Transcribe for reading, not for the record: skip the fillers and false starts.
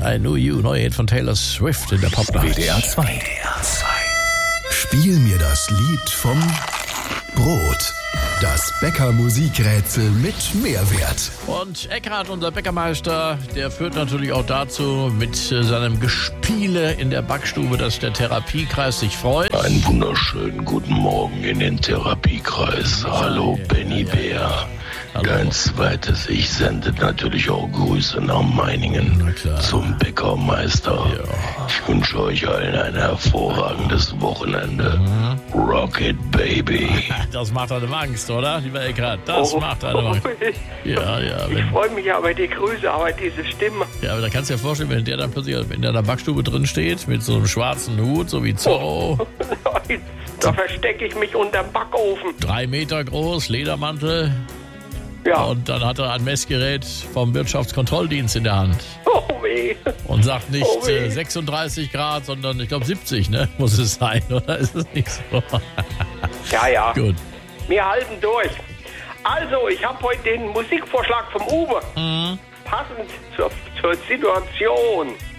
I Knew You, neue Hit von Taylor Swift in der Pop-Nacht. WDR 2. Spiel mir das Lied vom Brot. Das Bäcker-Musikrätsel mit Mehrwert. Und Eckhard, unser Bäckermeister, der führt natürlich auch dazu mit seinem Gespiele in der Backstube, dass der Therapiekreis sich freut. Einen wunderschönen guten Morgen in den Therapiekreis. Hallo Benny Bär. Hallo. Dein zweites Ich sendet natürlich auch Grüße nach Meiningen zum Bäckermeister. Ja. Ich wünsche euch allen ein hervorragendes Wochenende. Rocket Baby. Das macht einem Angst, oder, lieber Eckhard? Das macht einem Angst. Ja. Ich freue mich aber die Grüße, aber diese Stimme. Ja, aber da kannst du dir vorstellen, wenn der dann plötzlich in deiner Backstube drin steht, mit so einem schwarzen Hut, so wie Zorro. Da verstecke ich mich unterm Backofen. 3 Meter groß, Ledermantel. Ja. Und dann hat er ein Messgerät vom Wirtschaftskontrolldienst in der Hand. Oh weh. Und sagt nicht Oh weh. 36 Grad, sondern ich glaube 70, ne? Muss es sein, oder ist es nicht so? Ja. Gut. Wir halten durch. Also, ich habe heute den Musikvorschlag vom Uwe. Passend zur Situation.